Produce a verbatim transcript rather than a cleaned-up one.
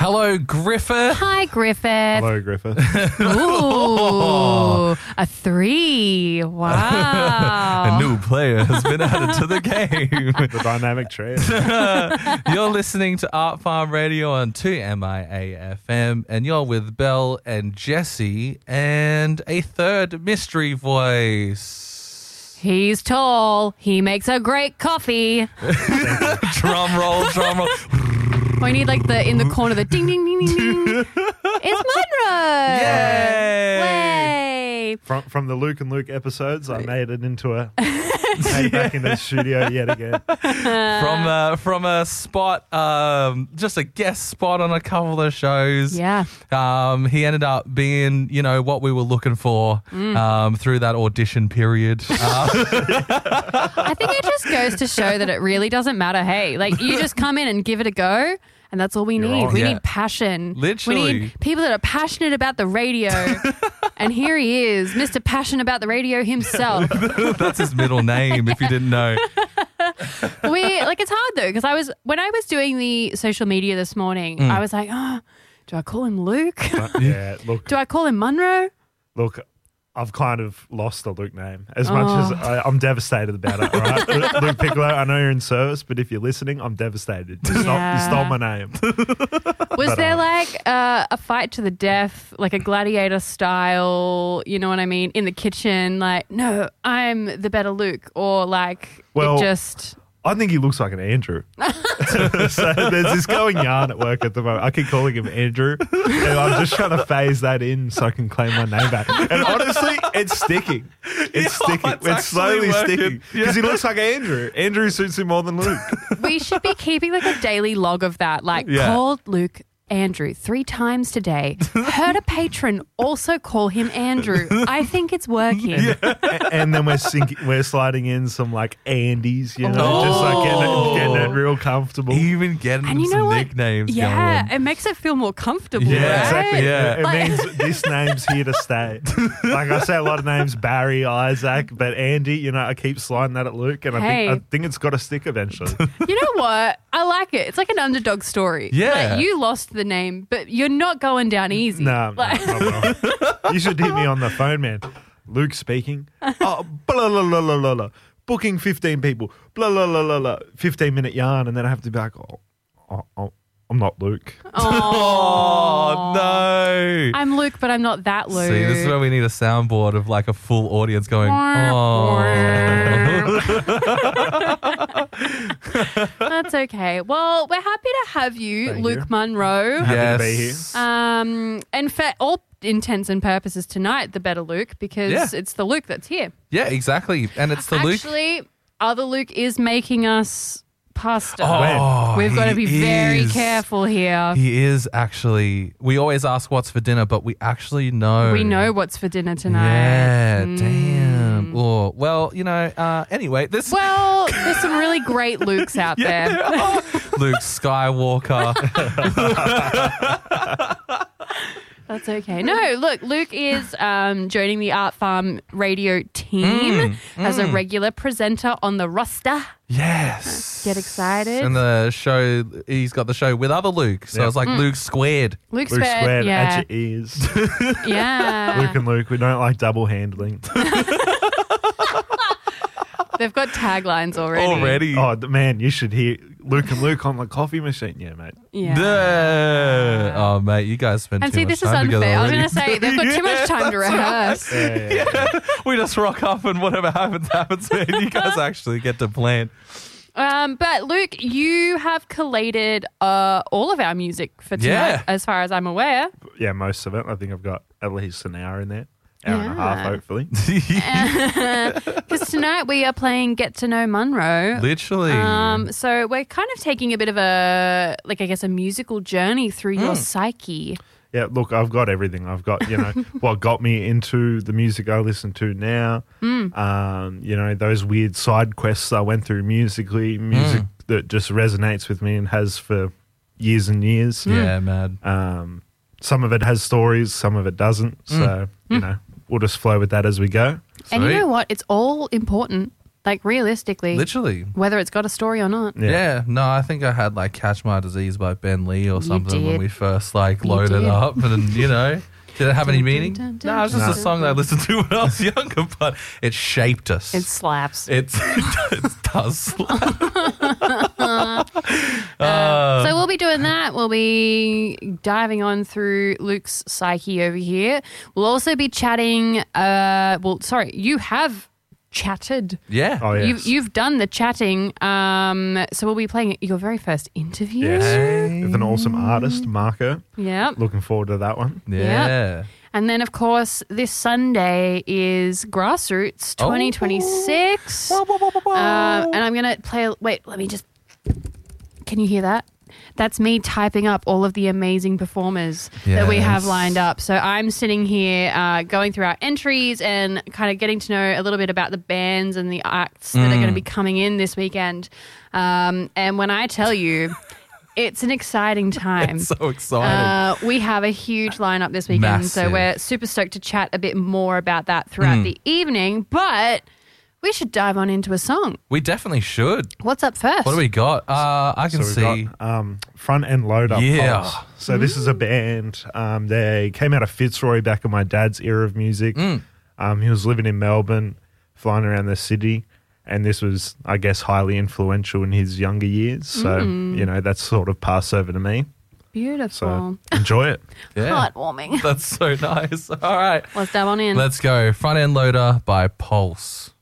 Hello, Griffith. Hi, Griffith. Hello, Griffith. Ooh, a three. Wow. A new player has been added to the game. The dynamic trio. You're listening to Art Farm Radio on two M I A F M, and you're with Belle and Jesse and a third mystery voice. He's tall. He makes a great coffee. Drum roll, drum roll. We need like the in the corner the ding ding ding ding ding. It's Monroe. Yay! Way. From from the Luke and Luke episodes, I made it into a made it back into the studio yet again. From a, from a spot, um, just a guest spot on a couple of shows. Yeah. Um, he ended up being, you know, what we were looking for Mm. um, through that audition period. Uh, I think it just goes to show that it really doesn't matter. Hey, like you just come in and give it a go. And that's all we You're need. on. We Yeah. need passion. Literally. We need people that are passionate about the radio. And here he is, Mister Passion about the radio himself. that's his middle name, if you didn't know. We like it's hard though, because I was when I was doing the social media this morning, Mm. I was like, oh, do I call him Luke? But, yeah, look, Do I call him Monroe? look. I've kind of lost the Luke name as much Oh. as I, I'm devastated about it. All right, Lu- Luke Piccolo, I know you're in service, but if you're listening, I'm devastated. You, stole, you Yeah. stole my name. Was But, there um, like uh, a fight to the death, like a gladiator style, you know what I mean, in the kitchen? Like, no, I'm the better Luke. Or like, Well- it just... I think he looks like an Andrew. So there's this going yarn at work at the moment. I keep calling him Andrew, and I'm just trying to phase that in so I can claim my name back. And honestly, it's sticking. It's Yeah, sticking. it's It's, slowly actually working. sticking because he looks like Andrew. Andrew suits him more than Luke. We should be keeping like a daily log of that. Like, Yeah. called Luke Andrew three times today. Heard a patron also call him Andrew. I think it's working. A- and then we're sinking, we're sliding in some like Andes, you know, just like getting it, getting it real comfortable. Even getting And you some know what? nicknames Yeah, going. it makes it feel more comfortable, Yeah, right? Exactly. Yeah. It, it Like- means this name's here to stay. Like I say a lot of names, Barry, Isaac, but Andy, you know, I keep sliding that at Luke, and Hey. I think I think it's got to stick eventually. You know what? I like it. It's like an underdog story. Yeah. Like, you lost the name, but you're not going down easy. No, Like, no, not at all. You should hit me on the phone, man. Luke speaking. Oh, blah, blah, blah, blah, blah, blah. Booking fifteen people. Blah, blah, blah, blah, blah. fifteen minute yarn, and then I have to be like, oh, oh, oh I'm not Luke. Oh, no. I'm Luke, but I'm not that Luke. See, this is where we need a soundboard of like a full audience going, oh. That's okay. Well, we're happy to have you, Thank Luke you. Monroe. Happy yes. to be here. Um, and for all intents and purposes tonight, the better Luke, because Yeah. it's the Luke that's here. Yeah, exactly. And it's the Luke. Actually, other Luke is making us pasta. Oh, We've got to he be very is. careful here. He is actually, we always ask what's for dinner, but we actually know. We know what's for dinner tonight. Yeah, Mm. damn. Oh, well, you know, uh, anyway, this Well, there's some really great Lukes out there. Luke Skywalker. That's okay. No, look, Luke is um, joining the Art Farm radio team Mm, as a regular presenter on the roster. Yes. Get excited. And the show, he's got the show with other Luke. So Yep. it's like Luke squared. Luke, Luke Squared, squared yeah, at your ears. yeah. Luke and Luke, we don't like double handling. They've got taglines already. Already. Oh, th- man, you should hear Luke and Luke on the coffee machine. Yeah, mate. Yeah. Duh. Oh, mate, you guys spend And too see, much this is time together unfair. I was already. going to say they've got too much time to rehearse. Yeah, yeah, yeah. We just rock up and whatever happens, happens, man. You guys actually get to plan. Um, but Luke, you have collated uh, all of our music for tonight, Yeah. as far as I'm aware. Yeah, most of it. I think I've got at least an hour in there. Hour and a half, Yeah. hopefully. Because tonight we are playing Get to Know Monroe. Literally. Um, so we're kind of taking a bit of a, like, I guess, a musical journey through Hmm. your psyche. Yeah, look, I've got everything. I've got, you know, what got me into the music I listen to now. Mm. Um, you know, those weird side quests I went through musically, music Mm. that just resonates with me and has for years and years. yeah, mad. Um, some of it has stories, some of it doesn't. So, Mm. you know, we'll just flow with that as we go. And you Sweet. know what? It's all important. Like realistically, Literally. whether it's got a story or not. Yeah. Yeah. No, I think I had like Catch My Disease by Ben Lee or something when did. we first like You loaded did. up. And, you know, did it have any Dun, dun, meaning? dun, No, it's just dun, a song that I listened to when I was younger, but it shaped us. It slaps. It's, it does slap. Uh, So we'll be doing that. We'll be diving on through Luke's psyche over here. We'll also be chatting. Uh, well, sorry, you have chatted. yeah. Oh, yes. You've, you've done the chatting. Um, so we'll be playing your very first interview. Yes. Hey. With an awesome artist, Marco. Yeah. Looking forward to that one. Yeah. And then, of course, this Sunday is Grassroots Oh. twenty twenty-six. Uh, and I'm going to play. Wait, let me just. Can you hear that? That's me typing up all of the amazing performers that we have Yes. lined up. So I'm sitting here uh, going through our entries and kind of getting to know a little bit about the bands and the acts that are going to be coming in this weekend. Um, and when I tell you, it's an exciting time. It's so exciting. Uh, we have a huge lineup this weekend, so Massive. we're super stoked to chat a bit more about that throughout the evening. But we should dive on into a song. we definitely should. What's up first? What do we got? Uh, I can So see. we've got um, Front End Load Up. Yeah. Pulse. So this is a band. Um, they came out of Fitzroy back in my dad's era of music. Mm. Um, he was living in Melbourne, flying around the city. And this was, I guess, highly influential in his younger years. So, you know, that's sort of passed over to me. Beautiful. So enjoy it. Yeah. Heartwarming. That's so nice. All right. Let's dive on in. Let's go. Front End Loader by Pulse.